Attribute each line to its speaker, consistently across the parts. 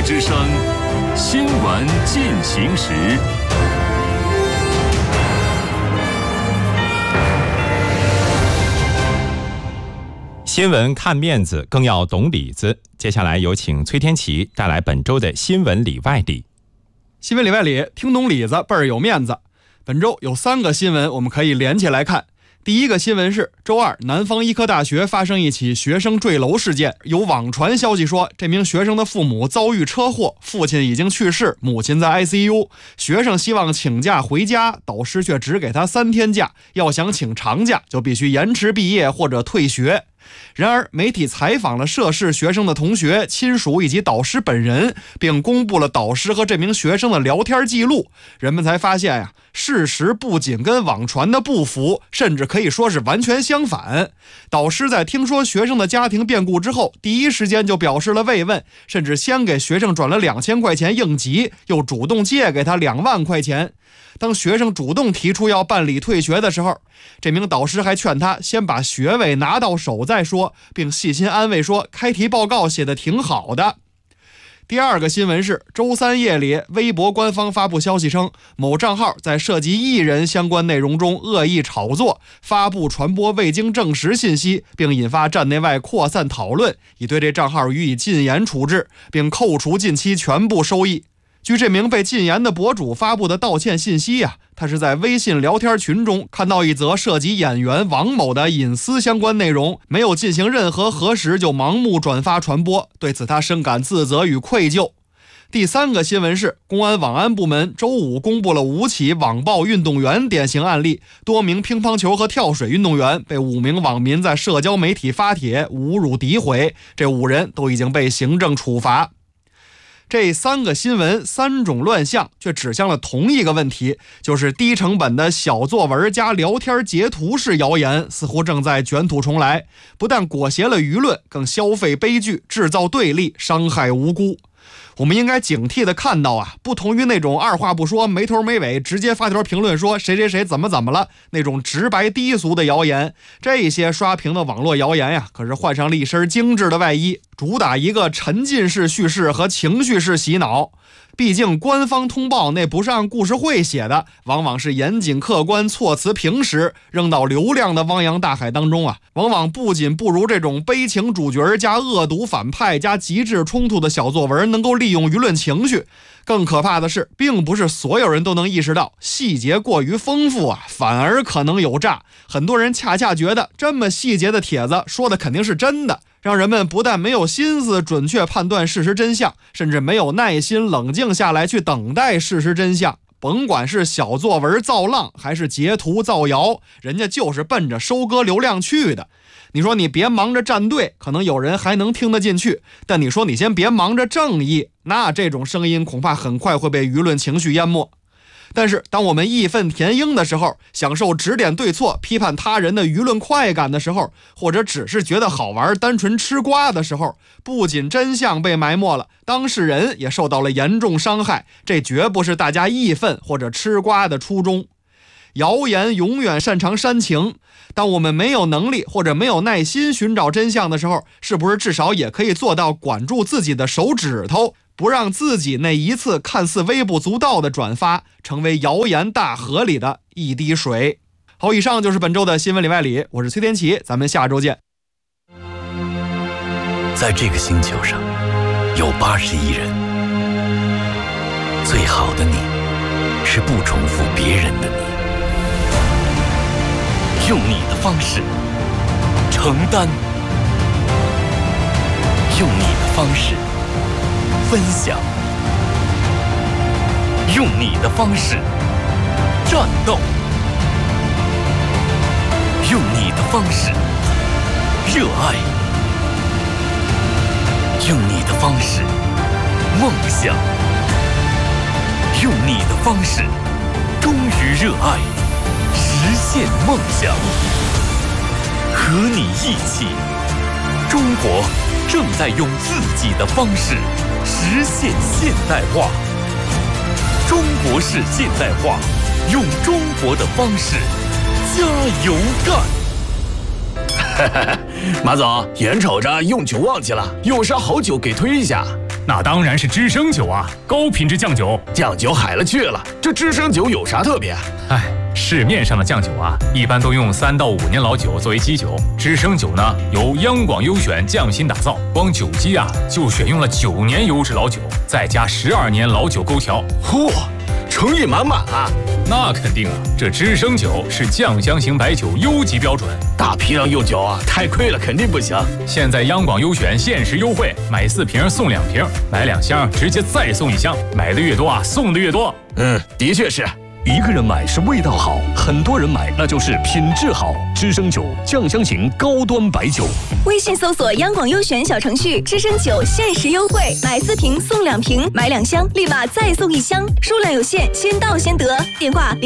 Speaker 1: 之声，新闻进行时。
Speaker 2: 新闻看面子，更要懂里子。接下来有请崔天琪带来本周的新闻里外里。
Speaker 3: 新闻里外里，听懂里子倍儿有面子。本周有3个新闻我们可以连起来看。第一个新闻是周二，南方医科大学发生一起学生坠楼事件。有网传消息说，这名学生的父母遭遇车祸，父亲已经去世，母亲在 ICU。学生希望请假回家，导师却只给他3天假，要想请长假就必须延迟毕业或者退学。然而，媒体采访了涉事学生的同学、亲属以及导师本人，并公布了导师和这名学生的聊天记录。人们才发现事实不仅跟网传的不符，甚至可以说是完全相反。导师在听说学生的家庭变故之后，第一时间就表示了慰问，甚至先给学生转了2000块钱应急，又主动借给他2万块钱。当学生主动提出要办理退学的时候，这名导师还劝他先把学位拿到手再说，并细心安慰说开题报告写得挺好的。第二个新闻是周三夜里，微博官方发布消息称，某账号在涉及艺人相关内容中恶意炒作，发布传播未经证实信息，并引发站内外扩散讨论，已对这账号予以禁言处置，并扣除近期全部收益。据这名被禁言的博主发布的道歉信息他是在微信聊天群中看到一则涉及演员王某的隐私相关内容，没有进行任何核实就盲目转发传播，对此他深感自责与愧疚。第3个新闻是，公安网安部门周五公布了5起网暴运动员典型案例，多名乒乓球和跳水运动员被5名网民在社交媒体发帖侮辱诋毁，这5人都已经被行政处罚。这3个新闻3种乱象，却指向了同一个问题，就是低成本的小作文加聊天截图式谣言似乎正在卷土重来，不但裹挟了舆论，更消费悲剧，制造对立，伤害无辜。我们应该警惕地看到不同于那种二话不说没头没尾直接发条评论说谁谁谁怎么了那种直白低俗的谣言，这些刷屏的网络谣言可是换上了一身精致的外衣，主打一个沉浸式叙事和情绪式洗脑。毕竟官方通报那不是按故事会写的，往往是严谨客观，措辞平实，扔到流量的汪洋大海当中往往不仅不如这种悲情主角加恶毒反派加极致冲突的小作文能够利用舆论情绪，更可怕的是，并不是所有人都能意识到细节过于丰富反而可能有诈。很多人恰恰觉得这么细节的帖子说的肯定是真的，让人们不但没有心思准确判断事实真相，甚至没有耐心冷静下来去等待事实真相。甭管是小作文造浪还是截图造谣，人家就是奔着收割流量去的。你说你别忙着站队，可能有人还能听得进去，但你说你先别忙着正义，那这种声音恐怕很快会被舆论情绪淹没。但是当我们义愤填膺的时候，享受指点对错批判他人的舆论快感的时候，或者只是觉得好玩单纯吃瓜的时候，不仅真相被埋没了，当事人也受到了严重伤害，这绝不是大家义愤或者吃瓜的初衷。谣言永远擅长煽情，当我们没有能力或者没有耐心寻找真相的时候，是不是至少也可以做到管住自己的手指头，不让自己那一次看似微不足道的转发成为谣言大河里的一滴水。好，以上就是本周的新闻里外里，我是崔天琪，咱们下周见。
Speaker 4: 在这个星球上有80亿人，最好的你是不重复别人的你，用你的方式承担，用你的方式分享，用你的方式战斗，用你的方式热爱，用你的方式梦想，用你的方式忠于热爱，实现梦想。和你一起，中国正在用自己的方式实现现代化。中国式现代化，用中国的方式加油干！
Speaker 5: 马总，眼瞅着用酒旺季了，有啥好酒给推一下？
Speaker 1: 那当然是知升酒啊，高品质酱酒。
Speaker 4: 酱酒海了去了，这知升酒有啥特别？
Speaker 1: 市面上的酱酒啊，一般都用3到5年老酒作为基酒，知升酒呢由央广优选匠心打造，光酒基啊就选用了9年优质老酒，再加12年老酒勾调。
Speaker 4: 嚯，诚意满满啊！
Speaker 1: 那肯定啊，这知升酒是酱香型白酒优级标准，
Speaker 4: 大批量用酒啊，太亏了，肯定不行。
Speaker 1: 现在央广优选限时优惠，买4瓶送2瓶，买2箱直接再送1箱，买的越多啊，送的越多。
Speaker 4: 的确是。
Speaker 5: 一个人买是味道好，很多人买那就是品质好。知升酒酱香型高端白酒。
Speaker 6: 微信搜索央广优选小程序，知升酒限时优惠，买4瓶送2瓶，买2箱立马再送1箱，数量有限，先到先得。电话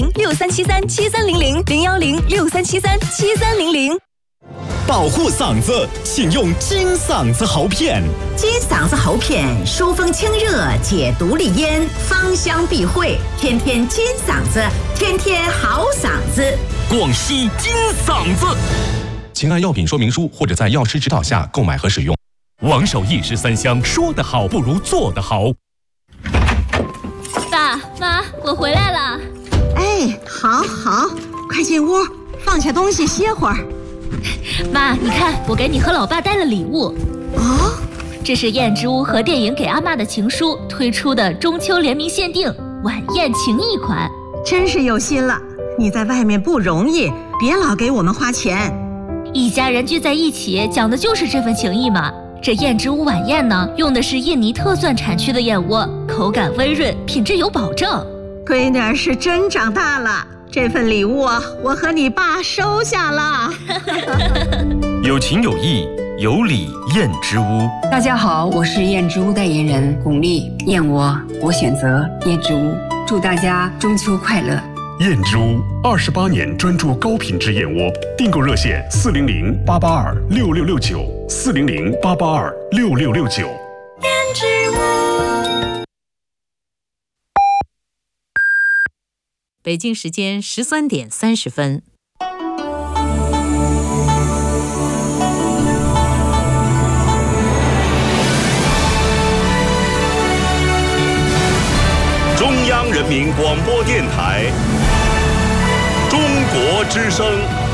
Speaker 6: 01063737300，01063737300。
Speaker 7: 保护嗓子，请用金嗓子喉片。
Speaker 8: 金嗓子喉片疏风清热，解毒利咽，芳香避秽，天天金嗓子，天天好嗓子。
Speaker 5: 广西金嗓子，请按药品说明书或者在药师指导下购买和使用。
Speaker 7: 王守义13香，说得好不如做得好。
Speaker 9: 爸妈，我回来了。
Speaker 8: 哎，好，快进屋，放下东西歇会儿。
Speaker 9: 妈，你看，我给你和老爸带了礼物。
Speaker 8: 哦，
Speaker 9: 这是燕之屋和电影给阿嬷的情书推出的中秋联名限定晚宴情谊款，
Speaker 8: 真是有心了。你在外面不容易，别老给我们花钱。
Speaker 9: 一家人聚在一起，讲的就是这份情谊嘛。这燕之屋晚宴呢，用的是印尼特蒜产区的燕窝，口感温润，品质有保证。
Speaker 8: 闺女儿是真长大了。这份礼物啊，我和你爸收下了。
Speaker 5: 有情有义，有礼燕之屋。
Speaker 10: 大家好，我是燕之屋代言人巩俐。燕窝，我选择燕之屋。祝大家中秋快乐。
Speaker 11: 燕之屋28年专注高品质燕窝，订购热线400-882-6669，400-882-6669。燕
Speaker 8: 之屋。
Speaker 12: 北京时间13点30分。
Speaker 13: 中央人民广播电台中国之声。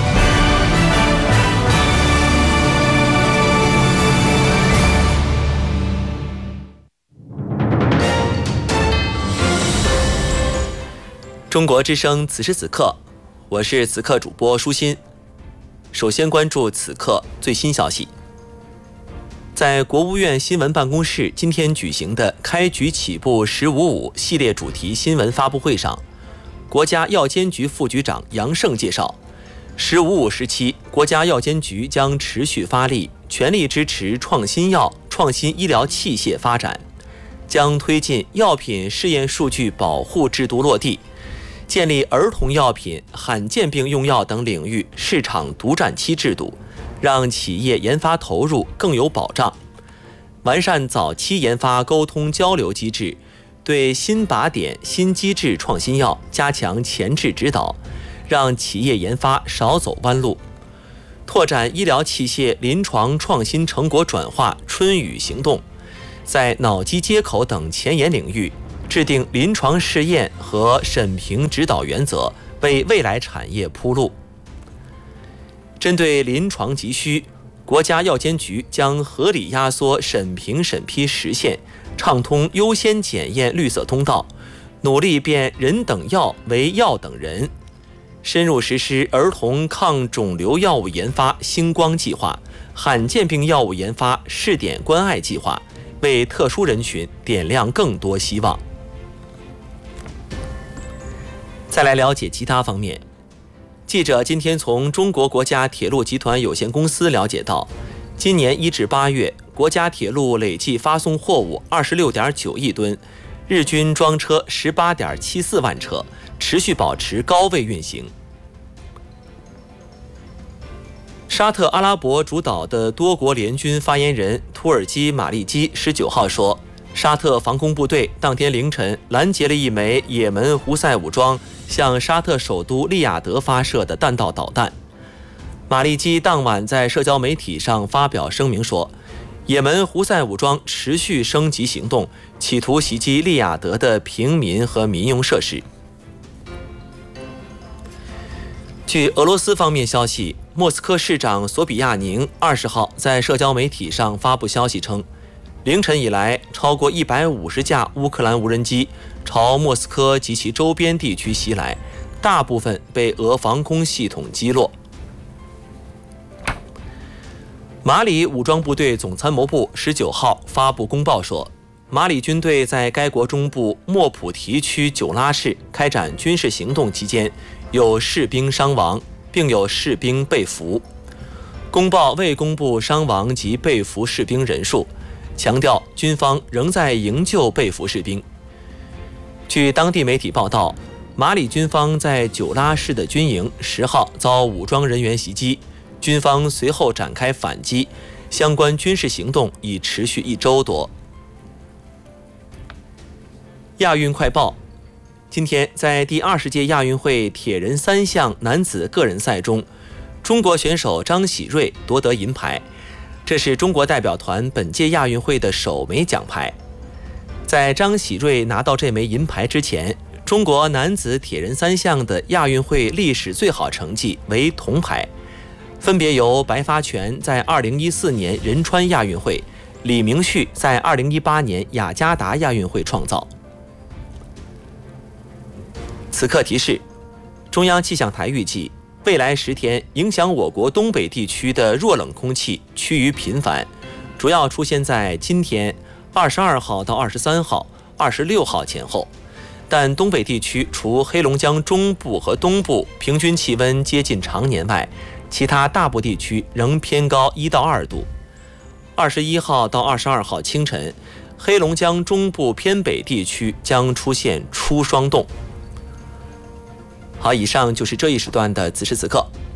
Speaker 14: 中国之声，此时此刻，我是此刻主播舒心。首先关注此刻最新消息。在国务院新闻办公室今天举行的开局起步1055系列主题新闻发布会上，国家药监局副局长杨胜介绍，1055时期，国家药监局将持续发力，全力支持创新药、创新医疗器械发展，将推进药品试验数据保护制度落地，建立儿童药品、罕见病用药等领域市场独占期制度，让企业研发投入更有保障，完善早期研发沟通交流机制，对新靶点、新机制创新药加强前置指导，让企业研发少走弯路，拓展医疗器械临床创新成果转化春雨行动，在脑机接口等前沿领域制定临床试验和审评指导原则，为未来产业铺路。针对临床急需，国家药监局将合理压缩审评审批时限，畅通优先检验绿色通道，努力变人等药为药等人，深入实施儿童抗肿瘤药物研发星光计划、罕见病药物研发试点关爱计划，为特殊人群点亮更多希望。再来了解其他方面。记者今天从中国国家铁路集团有限公司了解到，今年1至8月，国家铁路累计发送货物26.9亿吨，日均装车18.74万车，持续保持高位运行。沙特阿拉伯主导的多国联军发言人土耳其马利基19号说，沙特防空部队当天凌晨拦截了一枚也门胡塞武装向沙特首都利雅得发射的弹道导弹。马利基当晚在社交媒体上发表声明说， 也门胡塞武装持续升级行动，企图袭击利雅得的平民和民用设施。据俄罗斯方面消息，莫斯科市长索比亚宁20号在社交媒体上发布消息称，凌晨以来，超过150架乌克兰无人机朝莫斯科及其周边地区袭来，大部分被俄防空系统击落。马里武装部队总参谋部19号发布公报说，马里军队在该国中部莫普提区九拉市开展军事行动期间，有士兵伤亡，并有士兵被俘。公报未公布伤亡及被俘士兵人数，强调军方仍在营救被俘士兵。据当地媒体报道，马里军方在九拉市的军营10号遭武装人员袭击，军方随后展开反击，相关军事行动已持续1周多。亚运快报：今天在第20届亚运会铁人3项男子个人赛中，中国选手张喜睿夺得银牌，这是中国代表团本届亚运会的首枚奖牌。在张喜睿拿到这枚银牌之前，中国男子铁人3项的亚运会历史最好成绩为铜牌，分别由白发全在2014年仁川亚运会、李明旭在2018年雅加达亚运会创造。此刻提示：中央气象台预计，未来10天影响我国东北地区的弱冷空气趋于频繁，主要出现在今天22号到23号、26号前后。但东北地区除黑龙江中部和东部平均气温接近常年外，其他大部地区仍偏高1到2度。21号到22号清晨，黑龙江中部偏北地区将出现初霜冻。好，以上就是这一时段的此时此刻。